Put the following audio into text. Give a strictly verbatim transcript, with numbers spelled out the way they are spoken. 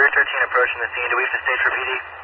three thirteen approaching the scene. Do we have to stage for P D?